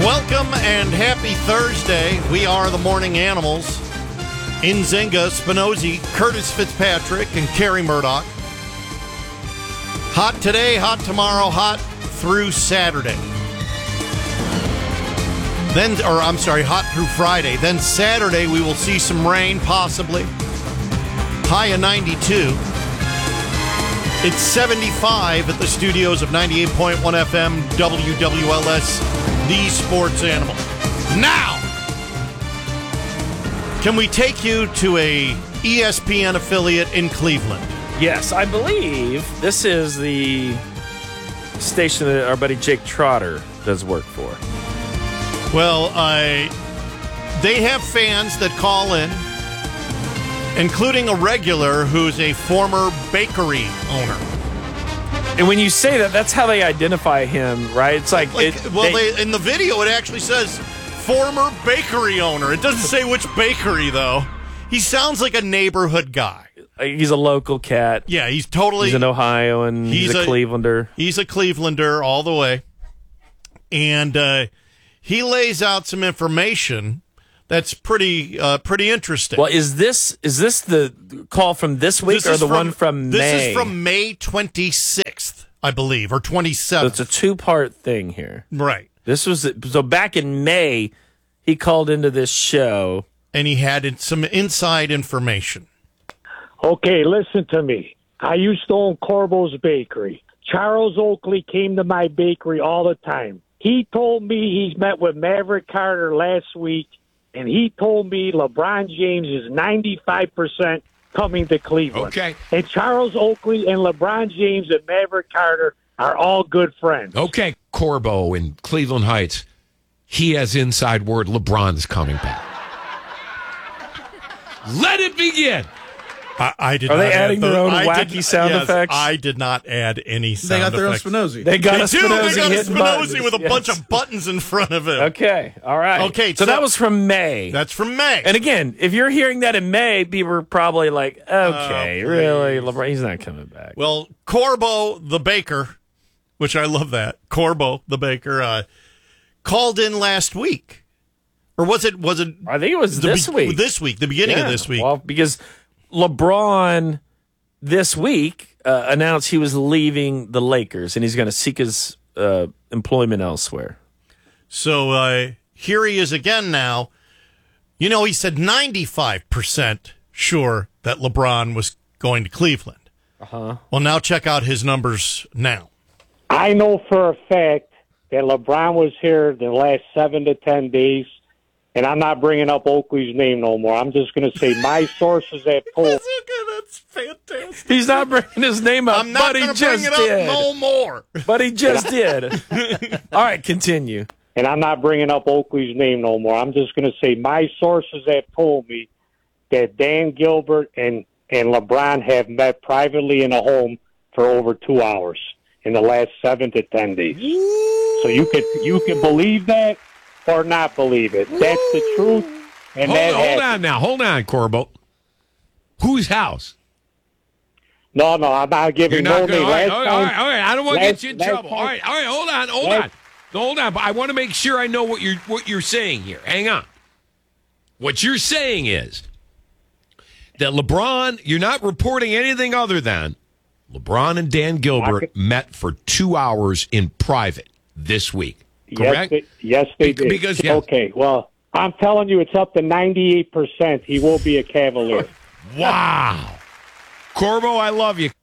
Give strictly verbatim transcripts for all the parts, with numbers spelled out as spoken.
Welcome and happy Thursday. We are the Morning Animals. Nzinga, Spinozzi, Curtis Fitzpatrick, and Carrie Murdoch. Hot today, hot tomorrow, hot through Saturday. Then, or I'm sorry, hot through Friday. Then Saturday we will see some rain, possibly. High of ninety-two. It's seventy-five at the studios of ninety-eight point one F M W W L S, the Sports Animal. Now, can we take you to a E S P N affiliate in Cleveland? Yes, I believe this is the station that our buddy Jake Trotter does work for. Well, I they have fans that call in, including a regular who's a former bakery owner. And when you say that, that's how they identify him, right? It's like, like it, well, they, they, in the video, it actually says former bakery owner. It doesn't say which bakery, though. He sounds like a neighborhood guy. He's a local cat. Yeah, he's totally... He's an Ohioan. He's, he's a, a Clevelander. He's a Clevelander all the way. And uh, he lays out some information that's pretty uh, pretty interesting. Well, is this is this the call from this week this or the from, one from this May? This is from May twenty-sixth, I believe, or twenty-seventh. So it's a two-part thing here. Right. This was so back in May, he called into this show. And he had some inside information. Okay, listen to me. I used to own Corbo's Bakery. Charles Oakley came to my bakery all the time. He told me he's met with Maverick Carter last week, and he told me LeBron James is ninety-five percent coming to Cleveland. Okay. And Charles Oakley and LeBron James and Maverick Carter are all good friends. Okay, Corbo in Cleveland Heights, he has inside word LeBron's coming back. Let it begin. I, I did Are not they adding add their own I wacky did, sound yes, effects? I did not add any sound They got their effects. own Spinozzi. They got They a do. Spinozzi They got a hitting Spinozzi buttons. with a Yes. bunch of buttons in front of it. Okay, all right. Okay, so, so that was from May. That's from May. And again, if you're hearing that in May, people are probably like, okay, Oh, really? LeBron, he's not coming back. Well, Corbo the baker, which I love that, Corbo the baker, uh, called in last week. Or was it? Was it? I think it was the this be- week. This week, the beginning Yeah, of this week. Well, because LeBron this week uh, announced he was leaving the Lakers and he's going to seek his uh, employment elsewhere. So uh, here he is again now. You know, he said ninety-five percent sure that LeBron was going to Cleveland. Uh-huh. Well, now check out his numbers now. I know for a fact that LeBron was here the last seven to ten days, and I'm not bringing up Oakley's name no more. I'm just going to say my sources at Pool. That's okay. That's fantastic. He's not bringing his name up, I'm not but he going to just bring it did. up no more. But he just did. All right, continue. And I'm not bringing up Oakley's name no more. I'm just going to say my sources have told me that Dan Gilbert and, and LeBron have met privately in a home for over two hours in the last seven to ten days. So you can you can believe that or not believe it. That's the truth. And Hold, that hold happened. on now. Hold on, Corbo. Whose house? No, no, I'm not giving You're not no going name. to. All right, Last all right, time- all right, all right. I don't want to last- get you in last trouble. time- All right, all right. Hold on, hold last- on. Hold on. But I want to make sure I know what you're what you're saying here. Hang on. What you're saying is that LeBron, you're not reporting anything other than LeBron and Dan Gilbert could- met for two hours in private this week. Correct? Yes, they, yes, they Be- did. because- yeah. Okay, well, I'm telling you, it's up to ninety-eight percent. He will be a Cavalier. Wow. Corbo, I love you.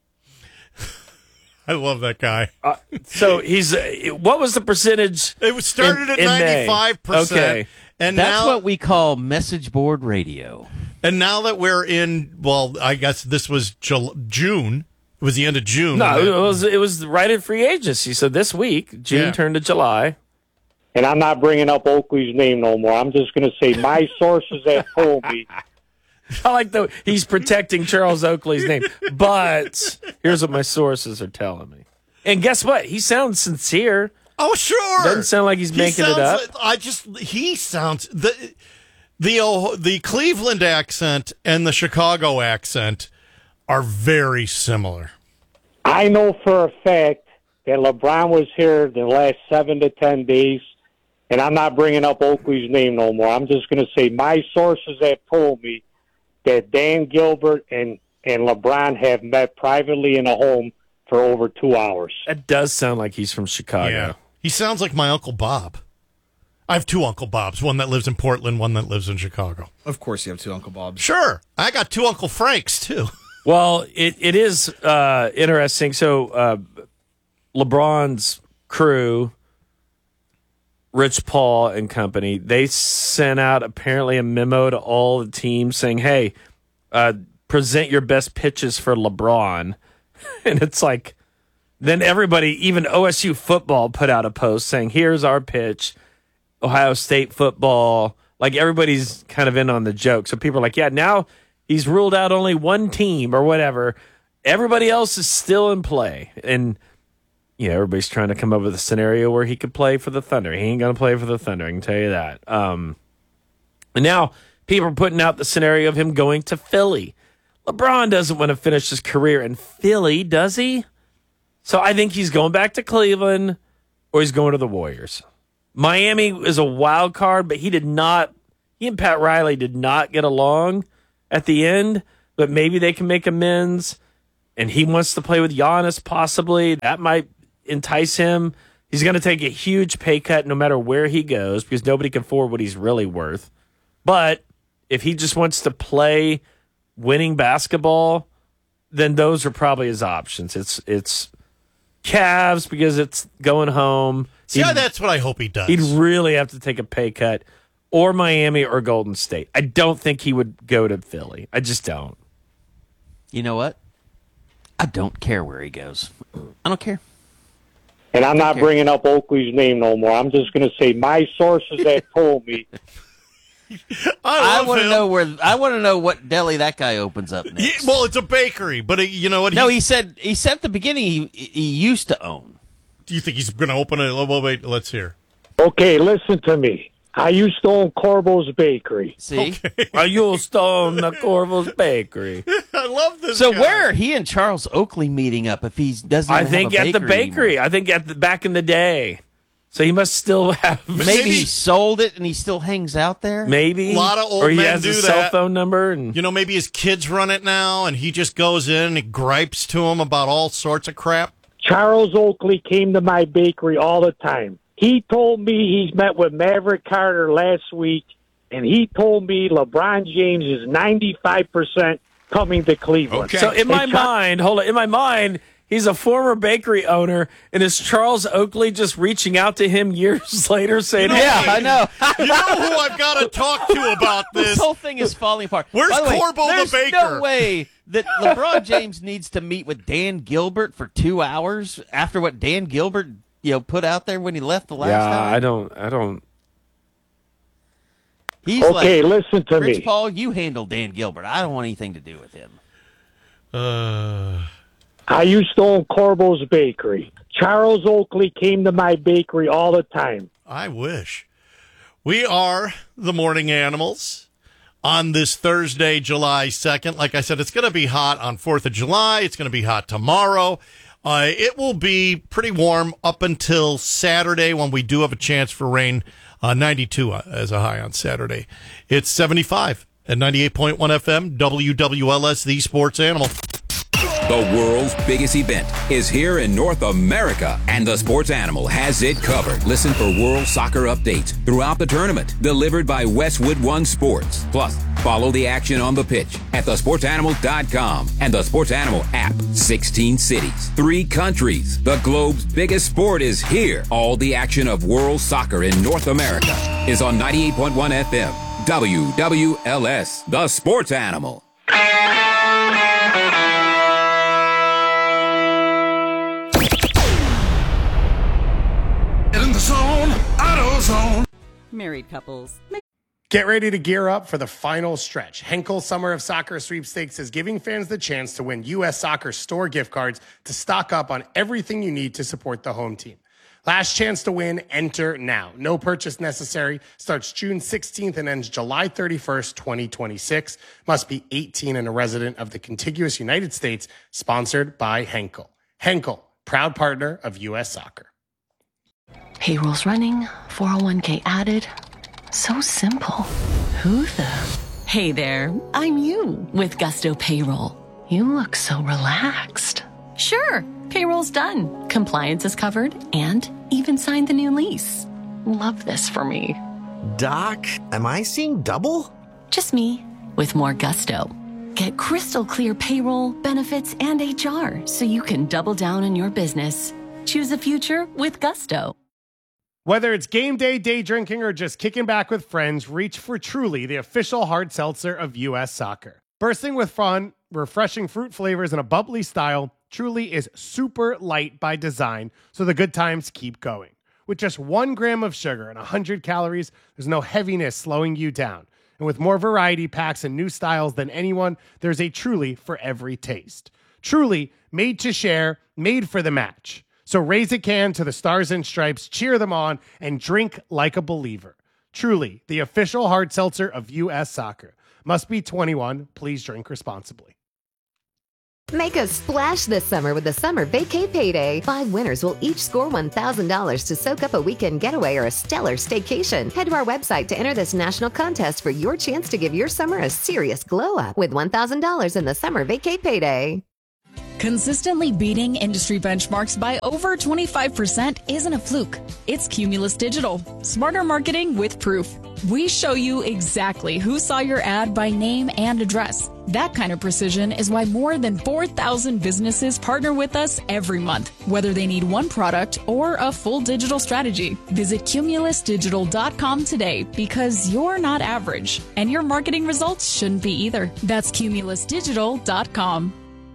I love that guy. Uh, so he's uh, what was the percentage? It was started in- at in May? ninety-five percent. Okay. And That's now, what we call message board radio. and now that we're in, well, I guess this was Jul- June. It was the end of June. No, when it they- was it was right in free agency. So this week, June Yeah. turned to July. And I'm not bringing up Oakley's name no more. I'm just going to say my sources have told me. I like the he's protecting Charles Oakley's name, but here's what my sources are telling me. And guess what? He sounds sincere. Oh, sure. Doesn't sound like he's He making it sounds up. like- I just he sounds the the oh, the Cleveland accent and the Chicago accent are very similar. I know for a fact that LeBron was here the last seven to ten days, and I'm not bringing up Oakley's name no more. I'm just going to say my sources have told me that Dan Gilbert and, and LeBron have met privately in a home for over two hours. That does sound like he's from Chicago. Yeah. He sounds like my Uncle Bob. I have two Uncle Bobs, one that lives in Portland, one that lives in Chicago. Of course you have two Uncle Bobs. Sure. I got two Uncle Franks, too. Well, it, it is uh, interesting. So uh, LeBron's crew, Rich Paul and company, they sent out apparently a memo to all the teams saying, hey, uh, present your best pitches for LeBron. And it's like, then everybody, even O S U football put out a post saying, here's our pitch. Ohio State football. Like, everybody's kind of in on the joke. So people are like, yeah, now he's ruled out only one team or whatever. Everybody else is still in play. And, you know, everybody's trying to come up with a scenario where he could play for the Thunder. He ain't going to play for the Thunder, I can tell you that. Um, and now people are putting out the scenario of him going to Philly. LeBron doesn't want to finish his career in Philly, does he? So I think he's going back to Cleveland or he's going to the Warriors. Miami is a wild card, but he did not, he and Pat Riley did not get along at the end, but maybe they can make amends, and he wants to play with Giannis possibly. That might entice him. He's going to take a huge pay cut no matter where he goes because nobody can afford what he's really worth. But if he just wants to play winning basketball, then those are probably his options. It's it's Cavs because it's going home. See, yeah, that's what I hope he does. He'd really have to take a pay cut, or Miami or Golden State. I don't think he would go to Philly. I just don't. You know what? I don't care where he goes. I don't care. And I'm not bringing up Oakley's name no more. I'm just going to say my sources have told me. I, I want to him. know where. I want to know what deli that guy opens up next. He, well, it's a bakery, but it, you know what? No, he said he said at the beginning he he used to own. Do you think he's going to open it? Well, wait, let's hear. Okay, listen to me. I used to own Corbo's Bakery. See, Okay. Are you still in the Corvo's Bakery? I love this. so guy. where are he and Charles Oakley meeting up if he doesn't? I have think a at the bakery bakery. anymore? I think at the back in the day. So he must still have Maybe, Maybe- he sold it and he still hangs out there. maybe A lot of old or he men has do a cell that. phone number and You know, maybe his kids run it now, and he just goes in and he gripes to him about all sorts of crap. Charles Oakley came to my bakery all the time. He told me he's met with Maverick Carter last week, and he told me LeBron James is ninety-five percent coming to Cleveland. Okay. So in my Hey, Char- mind, hold on, in my mind, he's a former bakery owner, and is Charles Oakley just reaching out to him years later saying, You know, "Yeah, Yeah, I know. You know who I've got to talk to about This this? whole thing is falling apart. Where's By the way, Corbo the there's baker? no way that LeBron James needs to meet with Dan Gilbert for two hours after what Dan Gilbert, you know, put out there when he left the last yeah, time. I don't, I don't." He's Okay, like, listen to Rich me. Paul, you handle Dan Gilbert. I don't want anything to do with him. Uh, I used to own Corbo's Bakery. Charles Oakley came to my bakery all the time. I wish. We are the Morning Animals on this Thursday, July second. Like I said, it's going to be hot on fourth of July. It's going to be hot tomorrow. Uh, it will be pretty warm up until Saturday when we do have a chance for rain. Uh, ninety-two as a high on Saturday. It's seventy-five at ninety-eight point one F M, W W L S, the Sports Animal. The world's biggest event is here in North America, and the Sports Animal has it covered. Listen for World Soccer updates throughout the tournament, delivered by Westwood One Sports. Plus, follow the action on the pitch at the sports animal dot com and the Sports Animal app. sixteen cities, three countries. The globe's biggest sport is here. All the action of World Soccer in North America is on ninety-eight point one F M. W W L S, the Sports Animal. In the zone, auto zone. Married couples. Get ready to gear up for the final stretch. Henkel Summer of Soccer Sweepstakes is giving fans the chance to win U S Soccer store gift cards to stock up on everything you need to support the home team. Last chance to win, enter now. No purchase necessary. Starts June sixteenth and ends July thirty-first, twenty twenty-six. Must be eighteen and a resident of the contiguous United States. Sponsored by Henkel. Henkel, proud partner of U S Soccer. Payroll's running, four oh one k added. So simple. Who the? Hey there, I'm you with Gusto Payroll. You look so relaxed. Sure, payroll's done. Compliance is covered and even signed the new lease. Love this for me. Doc, am I seeing double? Just me with more gusto. Get crystal clear payroll, benefits, and H R so you can double down on your business. Choose a future with Gusto. Whether it's game day, day drinking, or just kicking back with friends, reach for Truly, the official hard seltzer of U S Soccer. Bursting with fun, refreshing fruit flavors, and a bubbly style, Truly is super light by design, so the good times keep going. With just one gram of sugar and one hundred calories, there's no heaviness slowing you down. And with more variety packs and new styles than anyone, there's a Truly for every taste. Truly, made to share, made for the match. So raise a can to the Stars and Stripes, cheer them on, and drink like a believer. Truly, the official hard seltzer of U S Soccer. Must be twenty-one. Please drink responsibly. Make a splash this summer with the Summer Vacay Payday. Five winners will each score one thousand dollars to soak up a weekend getaway or a stellar staycation. Head to our website to enter this national contest for your chance to give your summer a serious glow up with one thousand dollars in the Summer Vacay Payday. Consistently beating industry benchmarks by over twenty-five percent isn't a fluke. It's Cumulus Digital. Smarter marketing with proof. We show you exactly who saw your ad by name and address. That kind of precision is why more than four thousand businesses partner with us every month, whether they need one product or a full digital strategy. Visit cumulus digital dot com today because you're not average, and your marketing results shouldn't be either. That's cumulus digital dot com.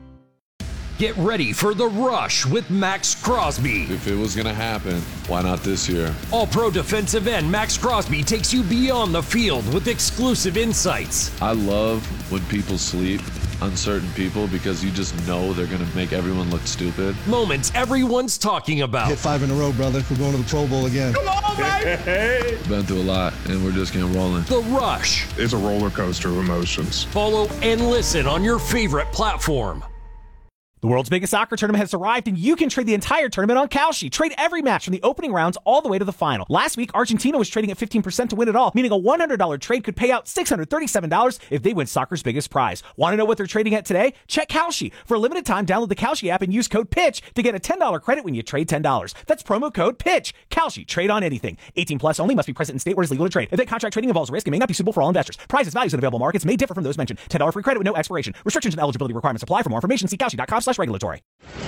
Get ready for The Rush with Max Crosby. If it was going to happen, why not this year? All-pro defensive end Max Crosby takes you beyond the field with exclusive insights. I love when people sleep, uncertain people, because you just know they're going to make everyone look stupid. Moments everyone's talking about. Hit five in a row, brother. We're going to the Pro Bowl again. Come on, baby! Been through a lot, and we're just getting rolling. The Rush. It's a roller coaster of emotions. Follow and listen on your favorite platform. The world's biggest soccer tournament has arrived, and you can trade the entire tournament on Kalshi. Trade every match from the opening rounds all the way to the final. Last week, Argentina was trading at fifteen percent to win it all, meaning a one hundred dollars trade could pay out six hundred thirty-seven dollars if they win soccer's biggest prize. Want to know what they're trading at today? Check Kalshi. For a limited time, download the Kalshi app and use code PITCH to get a ten dollars credit when you trade ten dollars. That's promo code PITCH. Kalshi. Trade on anything. eighteen plus only. Must be present in state where it's legal to trade. Event contract trading involves risk and may not be suitable for all investors. Prizes, values, and available markets may differ from those mentioned. ten dollars free credit with no expiration. Restrictions and eligibility requirements apply. For more information, see kalshi dot com slash regulatory.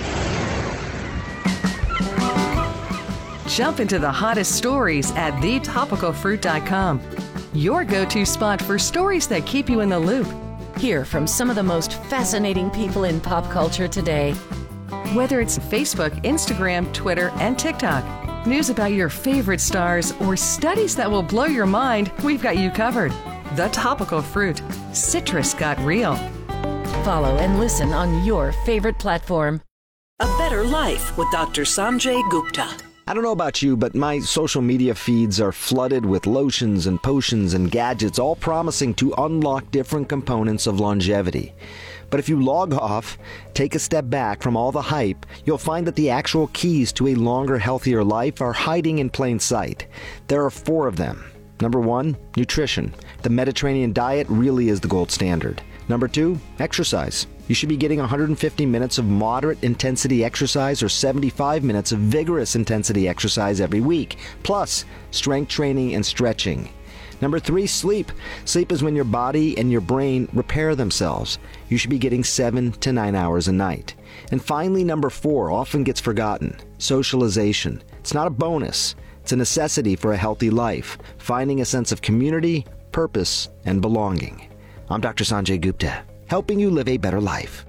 Jump into the hottest stories at the topical fruit dot com. Your go-to spot for stories that keep you in the loop. Hear from some of the most fascinating people in pop culture today. Whether it's Facebook, Instagram, Twitter, and TikTok, news about your favorite stars, or studies that will blow your mind, we've got you covered. The Topical Fruit. Citrus got real. Follow and listen on your favorite platform. A Better Life with Doctor Sanjay Gupta. I don't know about you, but my social media feeds are flooded with lotions and potions and gadgets, all promising to unlock different components of longevity. But if you log off, take a step back from all the hype, you'll find that the actual keys to a longer, healthier life are hiding in plain sight. There are four of them. Number one, nutrition. The Mediterranean diet really is the gold standard. Number two, exercise. You should be getting one hundred fifty minutes of moderate intensity exercise or seventy-five minutes of vigorous intensity exercise every week, plus strength training and stretching. Number three, sleep. Sleep is when your body and your brain repair themselves. You should be getting seven to nine hours a night. And finally, number four, often gets forgotten, socialization. It's not a bonus. It's a necessity for a healthy life, finding a sense of community, purpose, and belonging. I'm Doctor Sanjay Gupta, helping you live a better life.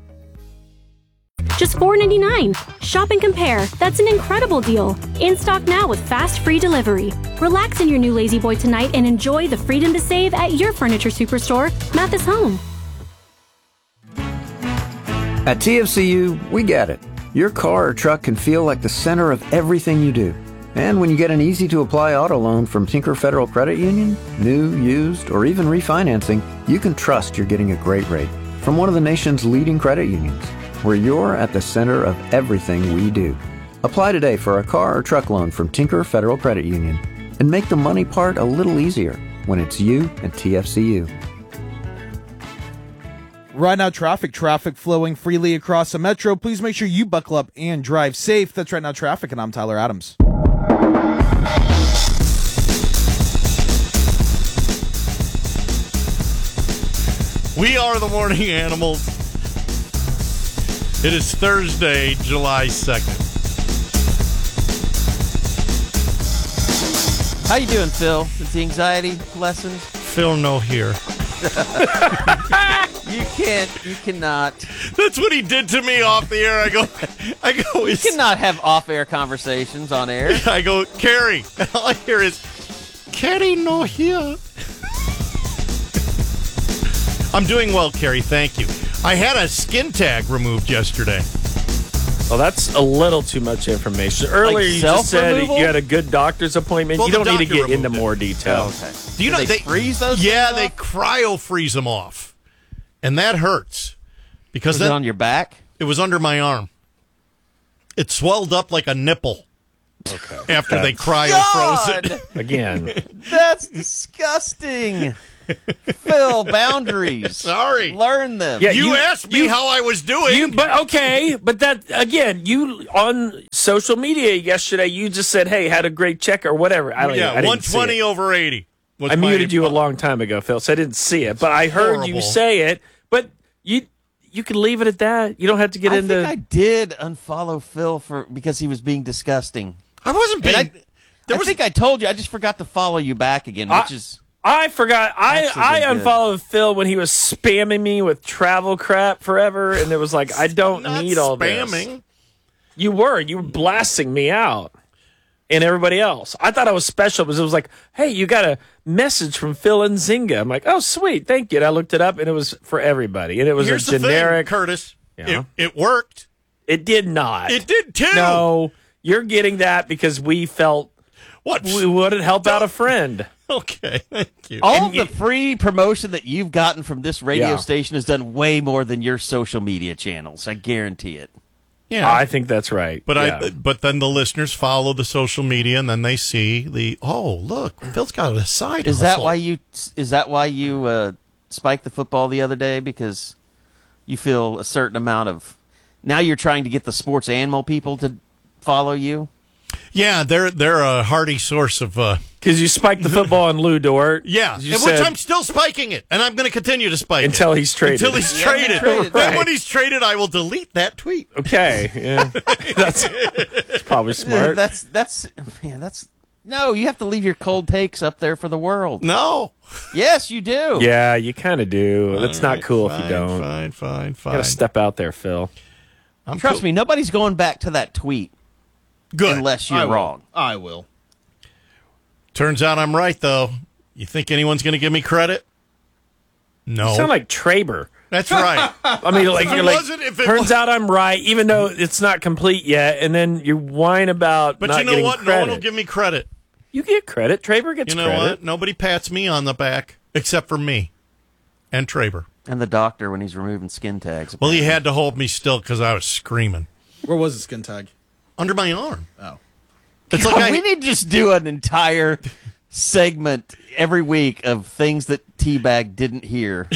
Just four ninety-nine. Shop and compare. That's an incredible deal. In stock now with fast free delivery. Relax in your new Lazy Boy tonight and enjoy the freedom to save at your furniture superstore, Mathis Home. At T F C U, we get it. Your car or truck can feel like the center of everything you do. And when you get an easy-to-apply auto loan from Tinker Federal Credit Union, new, used, or even refinancing, you can trust you're getting a great rate from one of the nation's leading credit unions, where you're at the center of everything we do. Apply today for a car or truck loan from Tinker Federal Credit Union and make the money part a little easier when it's you and T F C U. Right now, traffic, traffic flowing freely across the metro. Please make sure you buckle up and drive safe. That's Right Now Traffic, and I'm Tyler Adams. We are the Morning Animals. It is Thursday, July second. How you doing, Phil? Is the anxiety lessened? Phil, no here. You can't. You cannot. That's what he did to me off the air. I go, I go. You cannot have off-air conversations on air. I go, Carrie. All I hear is, Carrie, no here. I'm doing well, Carrie. Thank you. I had a skin tag removed yesterday. Well, that's a little too much information. Earlier, Like you just said self-removal? you had a good doctor's appointment. Well, you don't the need to doctor get into removed more it. detail. Oh, okay. Do you Do know they they freeze those Yeah, things they off? cryo freeze them off, and that hurts because Was that, it on your back? It was under my arm. It swelled up like a nipple. Okay. After they That's- cryo froze it Again. That's disgusting. Phil, boundaries. Sorry. Learn them. Yeah, you, you- asked me you- how I was doing. You, but okay, but that again, you on social media yesterday, you just said, "Hey, had a great check" or whatever. I, yeah, I didn't one twenty see it. over eighty. was I my- muted you a long time ago, Phil, so I didn't see it. But I heard you horrible. say it. But you you can leave it at that. You don't have to get I into. think I did unfollow Phil for because he was being disgusting. I wasn't being. And I, there I was think I told you. I just forgot to follow you back again, which I- is I forgot. I, Actually I been good. unfollowed Phil when he was spamming me with travel crap forever, and it was like I don't not need all spamming. this. You were. You were blasting me out and everybody else. I thought I was special because it was like, hey, you got a message from Phil and Zynga. I'm like, oh, sweet, thank you. And I looked it up, and it was for everybody, and it was Here's a the generic. thing, Curtis. Yeah. It, it worked. It did not. It did too. No, you're getting that because we felt What? we wouldn't help out a friend. Okay, thank you. all And of you- the free promotion that you've gotten from this radio Yeah. station has done way more than your social media channels. I guarantee it. Yeah, I think that's right. But Yeah. I, but then the listeners follow the social media, and then they see the oh look, Phil's got a side. Is that hustle. why you? Is that why you uh, spiked the football the other day? Because you feel a certain amount of. Now you're trying to get the sports animal people to follow you. Yeah, they're they're a hearty source of. Uh, Because you spiked the football on Lou Dort. yeah, You in said- which I'm still spiking it, and I'm going to continue to spike Until it. he's traded. Until he's Yeah, traded. traded. Then Right. when he's traded, I will delete that tweet. Okay, yeah, that's, that's probably smart. That's that's man. That's no. You have to leave your cold takes up there for the world. No. Yes, you do. Yeah, you kind of do. That's not cool Fine, if you don't. Fine, fine, You fine. gotta step out there, Phil. I'm Trust cool. me, nobody's going back to that tweet Good. unless I you're will. wrong. I will. Turns out I'm right, though. You think anyone's going to give me credit? No. You sound like Traber. That's right. I mean, like If it you're like. wasn't- if it Turns was- out I'm right, even though it's not complete yet, and then you whine about. But not you know getting what? No Credit. one will give me credit. You get credit. Traber gets You know credit. what? Nobody pats me on the back except for me and Traber. And the doctor when he's removing skin tags. Well, he had to hold me still because I was screaming. Where was the skin tag? Under my arm. Oh. It's God, like I, we need to just do an entire segment every week of things that Teabag didn't hear.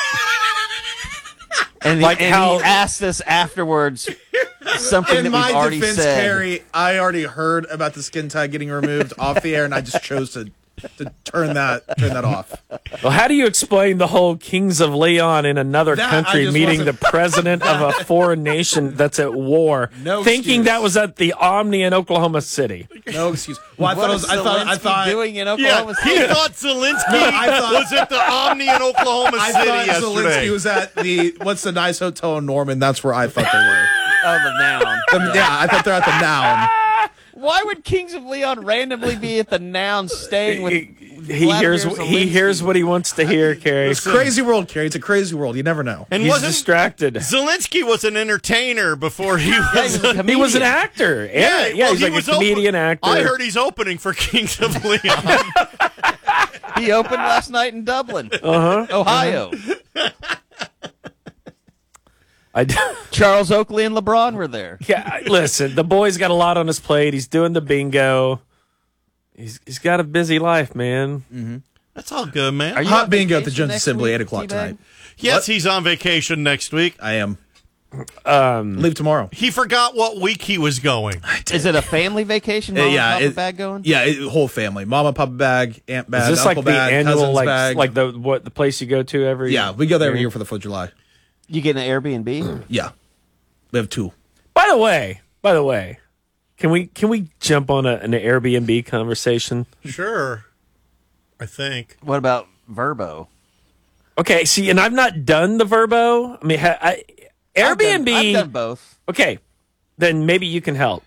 and Like and how- he asked us afterwards something In that my we've already defense, said. Carrie, I already heard about the skin tag getting removed off the air, and I just chose to to turn that turn that off. Well, how do you explain the whole Kings of Leon in another That I country just meeting the wasn't- president of a foreign nation that's at war, No thinking excuse. that was at the Omni in Oklahoma City? No excuse. Well, I What thought it is was. I thought. I Zelensky thought. doing in yeah, Oklahoma he City? thought Zelensky No, I thought- was at the Omni in Oklahoma I City thought yesterday. Zelensky was at the what's the nice hotel in Norman. That's where I thought they were. Oh, the noun. The- yeah, I thought they're at the Noun. Why would Kings of Leon randomly be at the noun staying with He, he hears Vladimir he Zelensky? hears what he wants to hear, Carrie. It's a crazy world, Carrie. It's a crazy world. You never know. and He's wasn't distracted. Zelensky was an entertainer before he Yeah, he was. was a a- He was an comedian. actor. Yeah, yeah, well, he's he like was a comedian open- actor. I heard he's opening for Kings of Leon. He opened last night in Dublin, Uh-huh. Ohio. I do. Charles Oakley and LeBron were there. Yeah, I- listen, the boy's got a lot on his plate. He's doing the bingo. He's he's got a busy life, man. Mm-hmm. That's all good, man. Are you Hot bingo at the Jones Assembly, eight o'clock tonight. Yes, What? he's on vacation next week. I am. Um, Leave tomorrow. He forgot what week he was going. Is it a family vacation? Uh, Mom yeah, and Papa it- bag going? Yeah, it, whole family. Mama, Papa bag, Aunt bag, Is this Uncle like the bag, annual, cousin's like bag. like the what the place you go to every? yeah, we go there every year? year for the Fourth of July. You get an Airbnb? Yeah, we have two. By the way, by the way, can we can we jump on a, an Airbnb conversation? Sure. I think. What about Verbo? Okay, see, and I've not done the Verbo. I mean, ha, I, Airbnb. I've done, I've done both. Okay, then maybe you can help.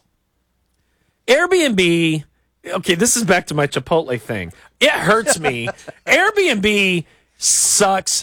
Airbnb. Okay, this is back to my Chipotle thing. It hurts me. Airbnb sucks.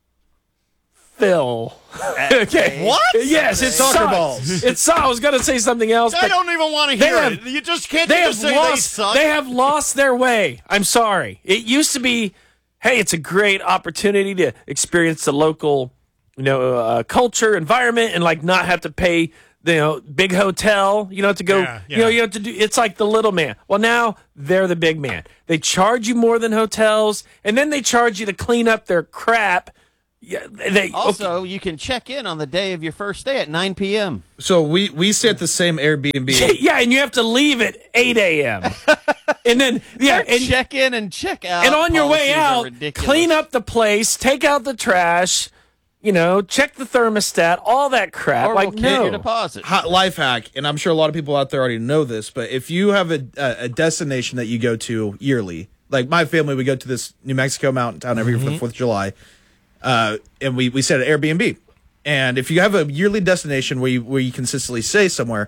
Phil. Okay. What? Yes, it Soccer sucks. balls. It sucks. I was going to say something else. I but don't even want to they hear have- it. You just can't They you have just say lost. they suck. They have lost their way. I'm sorry. It used to be, hey, it's a great opportunity to experience the local, you know, uh, culture, environment, and like not have to pay, you know, big hotel. You don't have to go. Yeah, yeah. You know, you have to do. It's like the little man. Well, now they're the big man. They charge you more than hotels, and then they charge you to clean up their crap. Yeah, they Also, you can check in on the day of your first day at nine p.m. So we we stay at the same Airbnb. Yeah, and you have to leave at eight a.m. and then yeah, Their and check in and check out. and on your way policies are out, ridiculous. clean up the place, take out the trash, you know, check the thermostat, all that crap. Or like we'll kick no, your deposit. Hot life hack, and I'm sure a lot of people out there already know this, but if you have a, a, a destination that you go to yearly, like my family, we go to this New Mexico mountain town every year for the Fourth of July, uh, and we we stay at Airbnb. And if you have a yearly destination where you where you consistently stay somewhere,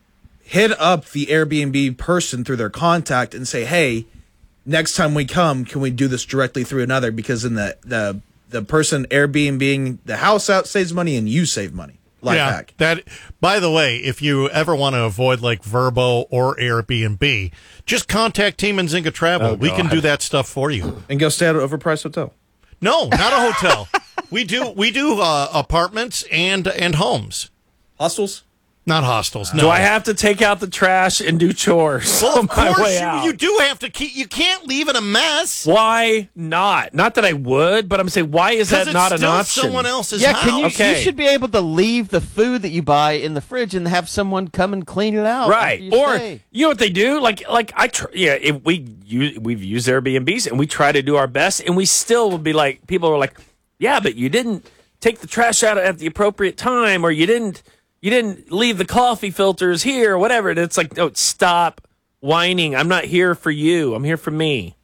hit up the Airbnb person through their contact and say, hey, next time we come, can we do this directly through another? Because in the the the person Airbnb-ing the house out saves money and you save money. Life yeah, hack. that. By the way, if you ever want to avoid like Verbo or Airbnb, just contact Team and Zynga Travel. Oh, we can God. do that stuff for you. And go stay at an overpriced hotel. No, not a hotel. we do we do uh, apartments and and homes. Hostels? Not hostels. No. do I have to take out the trash and do chores Well, on of my course way you, out? you do have to keep. You can't leave it a mess. Why not? Not that I would, but I'm saying, why is that Because not it's an still option? someone else's Yeah, house. can you? Okay. You should be able to leave the food that you buy in the fridge and have someone come and clean it out. Right, after you or stay. you know what they do? Like, like I, tr- yeah, if we use, we've used Airbnbs and we try to do our best, and we still will be like, people are like, yeah, but you didn't take the trash out at the appropriate time, or you didn't, you didn't leave the coffee filters here, or whatever. And it's like, no, stop whining. I'm not here for you. I'm here for me.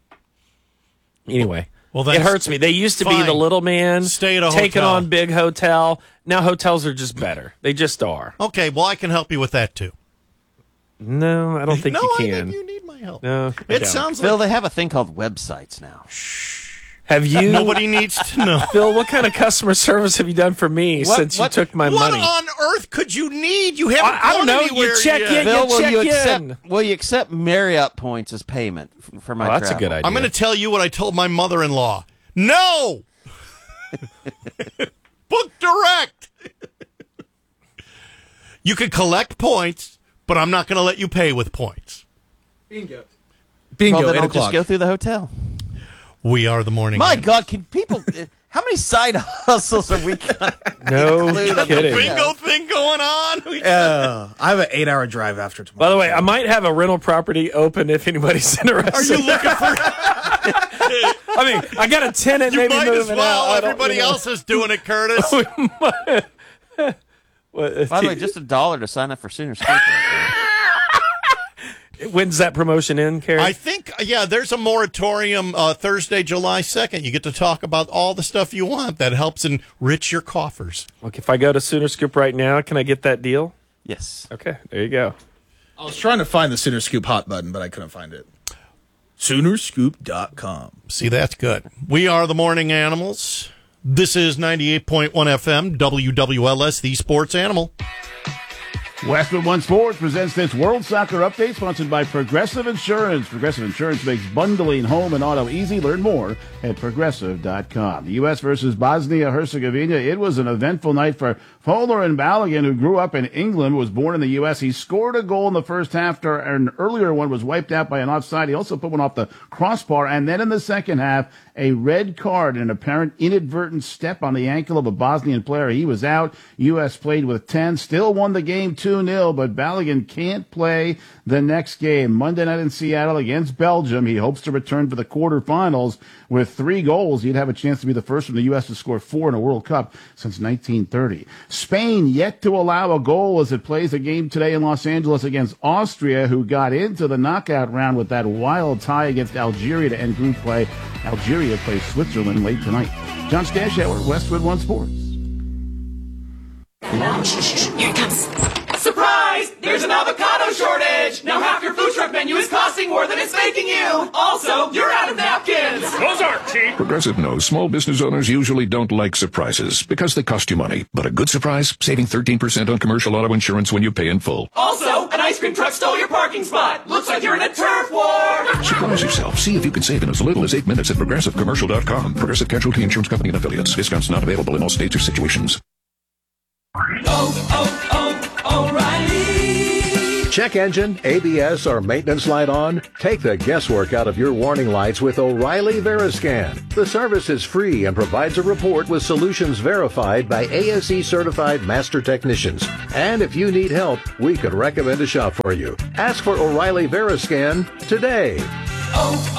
Anyway, Well, it then hurts me. They used to be fine. the little man, Stay at a taking hotel. on big hotel. Now hotels are just better. They just are. Okay, well, I can help you with that too. No, I don't think no, you I can. think you need my help. No, I It don't. sounds Phil, like they have a thing called websites now. Have you? nobody needs to know. Phil, what kind of customer service have you done for me What- since what- you took my What money? on earth could you need? You haven't. I- I don't gone know. You anywhere check yet. in. Phil, you will check you in. accept? Will you accept Marriott points as payment f- for my? Oh, that's a travel? good idea. I'm going to tell you what I told my mother-in-law. No. Book direct. You can collect points, but I'm not going to let you pay with points. Bingo. Bingo, Well, then eight I'll o'clock. just go through the hotel. We are the morning. My Man. God, can people? How many side hustles are we gonna No include on the kidding. bingo? Bingo thing going on. We- Uh, I have an eight-hour drive after tomorrow. By the way, I might have a rental property open if anybody's interested. Are you looking for? I mean, I got a tenant You maybe might moving as well. out. I don't- Everybody you know. else is doing it, Curtis. What- By the way, just a dollar to sign up for Sooner Scoop. When's that promotion in, Carrie? I think, yeah, there's a moratorium uh, Thursday, July second. You get to talk about all the stuff you want that helps enrich your coffers. Look, if I go to Sooner Scoop right now, can I get that deal? Yes. Okay, there you go. I was trying to find the Sooner Scoop hot button, but I couldn't find it. Sooner Scoop dot com. See, that's good. We are the Morning Animals. This is ninety-eight point one F M, W W L S, the Sports Animal. Westwood One Sports presents this World Soccer Update, sponsored by Progressive Insurance. Progressive Insurance makes bundling home and auto easy. Learn more at progressive dot com. The U S versus Bosnia-Herzegovina. It was an eventful night for Folarin Balogun, who grew up in England, was born in the U S. He scored a goal in the first half after an earlier one was wiped out by an offside. He also put one off the crossbar. And then in the second half, a red card and an apparent inadvertent step on the ankle of a Bosnian player. He was out. U S played with ten, still won the game two nil, but Balogun can't play the next game. Monday night in Seattle against Belgium. He hopes to return for the quarterfinals with three goals. He'd have a chance to be the first from the U S to score four in a World Cup since nineteen thirty. Spain yet to allow a goal as it plays a game today in Los Angeles against Austria, who got into the knockout round with that wild tie against Algeria to end group play. Algeria plays Switzerland late tonight. John Stashauer, Westwood One Sports. Here it comes. Surprise! There's an avocado shortage! Now half your food truck menu is costing more than it's making you! Also, you're out of napkins! Those aren't cheap! Progressive knows small business owners usually don't like surprises because they cost you money. But a good surprise? Saving thirteen percent on commercial auto insurance when you pay in full. Also, an ice cream truck stole your parking spot! Looks like you're in a turf war! Surprise yourself. See if you can save in as little as eight minutes at progressive commercial dot com. Progressive Casualty Insurance Company and Affiliates. Discounts not available in all states or situations. Oh, oh, oh, O'Reilly! Check engine, A B S, or maintenance light on? Take the guesswork out of your warning lights with O'Reilly Veriscan. The service is free and provides a report with solutions verified by A S E certified master technicians. And if you need help, we could recommend a shop for you. Ask for O'Reilly Veriscan today. Oh,